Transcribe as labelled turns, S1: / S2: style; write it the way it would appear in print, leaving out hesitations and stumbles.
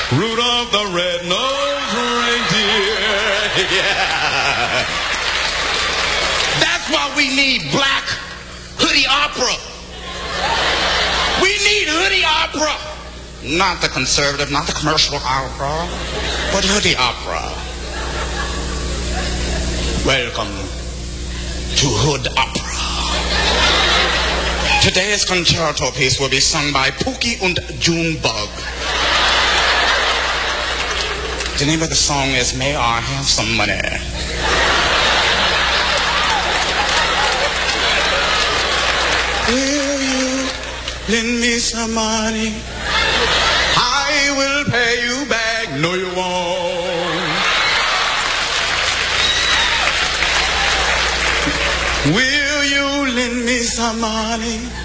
S1: Rudolph the red-nosed reindeer. Yeah. That's why we need black hoodie opera. We need hoodie opera. Not the conservative, not the commercial opera, but hoodie opera. Welcome to Hood Opera. Today's concerto piece will be sung by Pookie und Junebug. The name of the song is May I Have Some Money. Will you lend me some money? I will pay you back. No, you won't. Will you lend me some money?